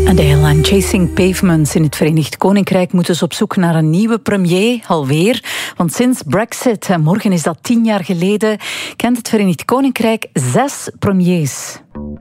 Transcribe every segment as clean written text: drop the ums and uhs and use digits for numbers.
En de airline Chasing Pavements in het Verenigd Koninkrijk moet dus op zoek naar een nieuwe premier, alweer. Want sinds Brexit, en morgen is dat 10 jaar geleden, kent het Verenigd Koninkrijk 6 premiers.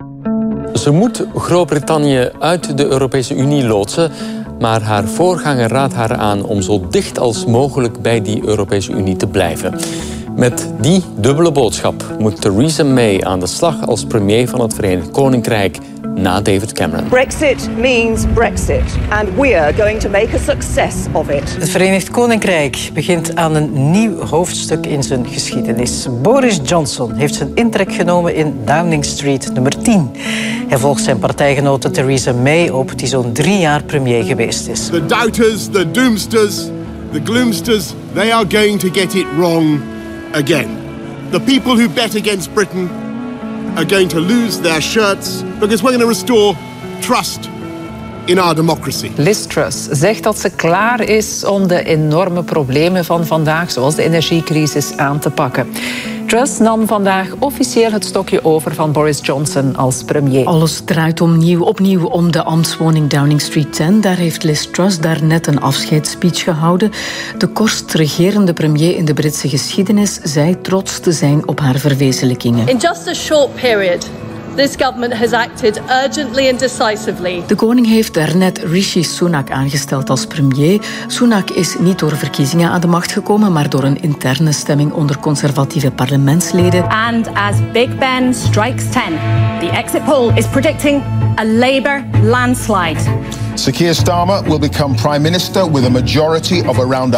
Ze moet Groot-Brittannië uit de Europese Unie loodsen, maar haar voorganger raadt haar aan om zo dicht als mogelijk bij die Europese Unie te blijven. Met die dubbele boodschap moet Theresa May aan de slag als premier van het Verenigd Koninkrijk na David Cameron. Brexit means Brexit and we are going to make a success of it. Het Verenigd Koninkrijk begint aan een nieuw hoofdstuk in zijn geschiedenis. Boris Johnson heeft zijn intrek genomen in Downing Street nummer 10. Hij volgt zijn partijgenote Theresa May op, die zo'n 3 jaar premier geweest is. The doubters, the doomsters, the gloomsters, they are going to get it wrong again. The people who bet against Britain are going to lose their shirts because we're going to restore trust in our democracy. Liz Truss zegt dat ze klaar is om de enorme problemen van vandaag, zoals de energiecrisis, aan te pakken. Truss nam vandaag officieel het stokje over van Boris Johnson als premier. Alles draait opnieuw om de ambtswoning Downing Street 10. Daar heeft Liz Truss daarnet een afscheidsspeech gehouden. De kortst regerende premier in de Britse geschiedenis zei trots te zijn op haar verwezenlijkingen. In just a short period, this government has acted urgently and decisively. De koning heeft daarnet Rishi Sunak aangesteld als premier. Sunak is niet door verkiezingen aan de macht gekomen, maar door een interne stemming onder conservatieve parlementsleden. And as Big Ben strikes 10, the exit poll is predicting a Labour landslide. Sir Keir Starmer will become Prime Minister with a majority of around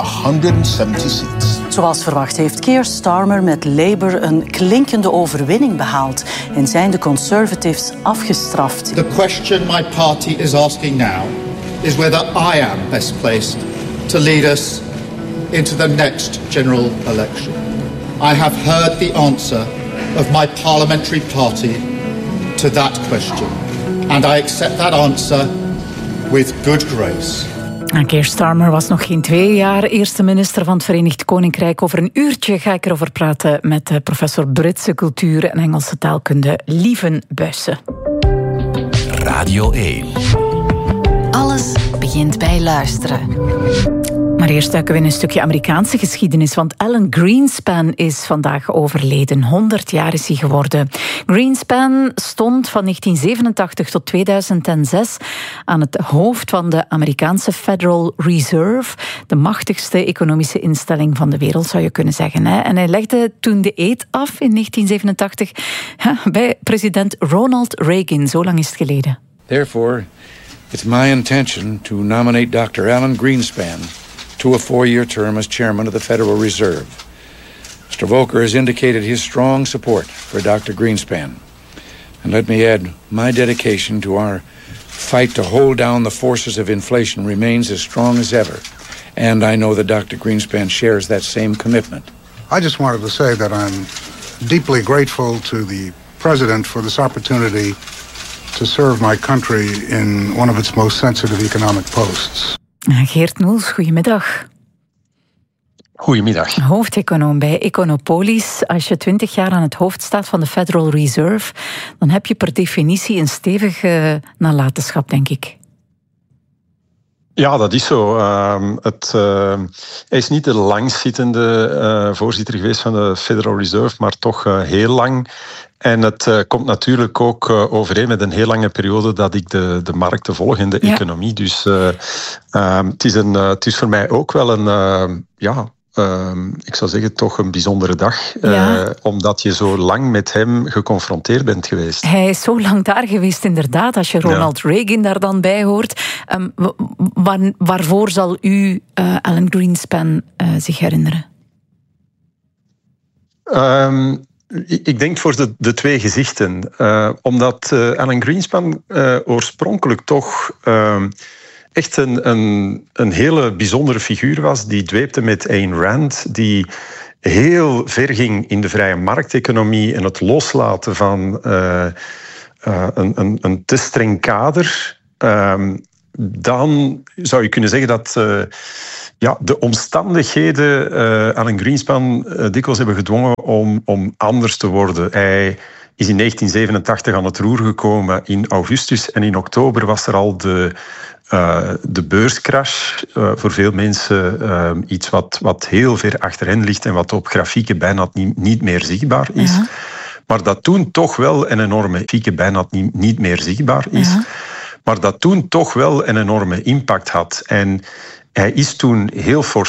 170 seats. Zoals verwacht heeft Keir Starmer met Labour een klinkende overwinning behaald en zijn de Conservatives afgestraft. The question my party is asking now is whether I am best placed to lead us into the next general election. I have heard the answer of my parliamentary party to that question, and I accept that answer with good grace. Keir Starmer was nog geen 2 jaar eerste minister van het Verenigd Koninkrijk. Over een uurtje ga ik erover praten met professor Britse cultuur en Engelse taalkunde Lieven Buijsen. Radio 1. Alles begint bij luisteren. Maar eerst duiken we in een stukje Amerikaanse geschiedenis, want Alan Greenspan is vandaag overleden. 100 jaar is hij geworden. Greenspan stond van 1987 tot 2006 aan het hoofd van de Amerikaanse Federal Reserve, de machtigste economische instelling van de wereld, zou je kunnen zeggen. En hij legde toen de eed af in 1987 bij president Ronald Reagan. Zo lang is het geleden. Therefore, it's my intention to nominate Dr. Alan Greenspan to a 4-year term as chairman of the Federal Reserve. Mr. Volcker has indicated his strong support for Dr. Greenspan. And let me add, my dedication to our fight to hold down the forces of inflation remains as strong as ever. And I know that Dr. Greenspan shares that same commitment. I just wanted to say that I'm deeply grateful to the President for this opportunity to serve my country in one of its most sensitive economic posts. Geert Noels, goedemiddag. Goedemiddag. Hoofdeconoom bij Econopolis. Als je 20 jaar aan het hoofd staat van de Federal Reserve, dan heb je per definitie een stevige nalatenschap, denk ik. Ja, dat is zo. Hij is niet de langzittende voorzitter geweest van de Federal Reserve, maar toch heel lang. En het komt natuurlijk ook overeen met een heel lange periode dat ik de markten volg en de economie. Dus het is voor mij ook wel een, ik zou zeggen, toch een bijzondere dag. Omdat je zo lang met hem geconfronteerd bent geweest. Hij is zo lang daar geweest, inderdaad. Als je Ronald Reagan daar dan bij hoort. Waarvoor zal u Alan Greenspan zich herinneren? Ik denk voor de 2 gezichten. Omdat Alan Greenspan oorspronkelijk toch echt een hele bijzondere figuur was. Die dweepte met Ayn Rand, die heel ver ging in de vrije markteconomie en het loslaten van een te streng kader. Dan zou je kunnen zeggen dat de omstandigheden Alan Greenspan dikwijls hebben gedwongen om anders te worden. Hij is in 1987 aan het roer gekomen in augustus. En in oktober was er al de beurscrash. Voor veel mensen iets wat heel ver achter hen ligt en wat op grafieken bijna niet meer zichtbaar is. Ja. Maar dat toen toch wel een enorme impact had. En hij is toen heel fors